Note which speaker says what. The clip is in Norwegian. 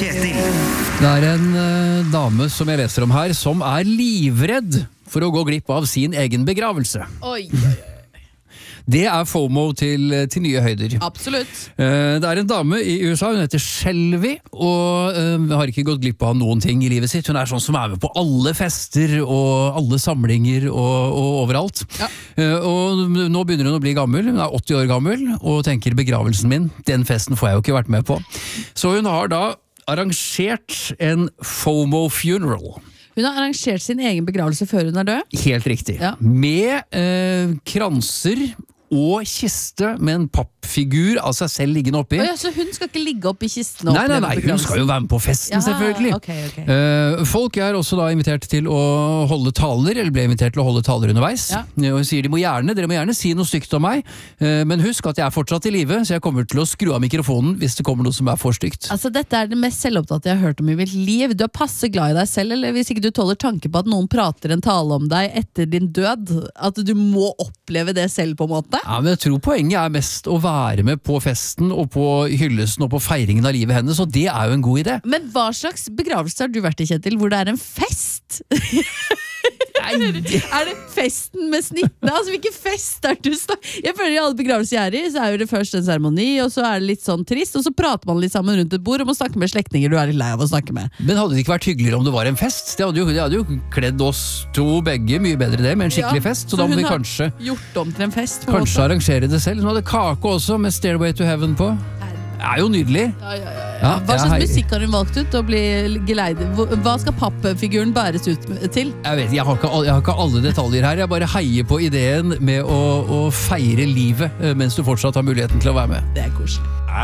Speaker 1: Kjetil.
Speaker 2: Det en dame som jeg leser om her, som livredd for å gå glipp av sin egen begravelse.
Speaker 3: Oi.
Speaker 2: Det FOMO til nye høyder.
Speaker 3: Absolutt.
Speaker 2: Det en dame i USA, hun heter Shelby, og har ikke gått glipp av noen ting i livet sitt. Hun sånn som med på alle fester og alle samlinger og overalt.
Speaker 3: Ja.
Speaker 2: Og nå begynner hun å bli gammel, hun 80 år gammel, og tenker begravelsen min, den festen får jeg jo ikke vært med på. Så hun har da arrangert en FOMO funeral.
Speaker 3: Hun har arrangert sin egen begravelse før hun død.
Speaker 2: Helt riktig.
Speaker 3: Ja.
Speaker 2: Med kranser og kiste med en pappfigur av seg selv liggende oppi.
Speaker 3: Så hun skal ikke ligge opp i kisten og
Speaker 2: Nei,
Speaker 3: oppleve
Speaker 2: hun
Speaker 3: begravelsen?
Speaker 2: skal jo være med på festen, selvfølgelig.
Speaker 3: Ok.
Speaker 2: Folk også da invitert til å holde taler, eller ble invitert til å holde taler underveis.
Speaker 3: Ja.
Speaker 2: Og hun sier dere må gjerne si noe stygt om meg, men husk at jeg fortsatt i live, så jeg kommer til å skru av mikrofonen hvis det kommer noe som for stygt.
Speaker 3: Altså, dette det mest selvopptatte jeg har hørt om i mitt liv. Du passe glad i deg selv, eller hvis ikke du tåler tanke på at noen prater en tale om deg etter din død, at du må oppleve det selv på en måte?
Speaker 2: Ja, men jeg tror poenget mest å være med på festen og på hyllesten og på feiringen av livet hennes, og det jo en god idé.
Speaker 3: Men hva slags begravelse har du vært i, Kjetil, hvor det en fest? Det festen med snittene? Altså, hvilken fest du snakker? Jeg føler i alle begravelser jeg i, så jo det først en seremoni, og så det litt sånn trist, og så prater man litt sammen rundt et bord om å snakke med slektninger du litt lei av å snakke med.
Speaker 2: Men hadde det ikke vært hyggeligere om det var en fest? Det hadde jo kledd oss to begge mye bedre det, med en skikkelig fest, så da må vi kanskje
Speaker 3: gjort om til en fest.
Speaker 2: Kanskje arrangere det selv. Hun hadde kake også, med Stairway to Heaven på. Det jo nydelig.
Speaker 3: Ja. Hva slags musikk har hun valgt ut å bli geleidet? Hva skal pappfiguren bæres ut til?
Speaker 2: Jeg har ikke alle detaljer her. Jeg bare heier på ideen med å feire livet mens du fortsatt har muligheten til å være med.
Speaker 3: Det koselig.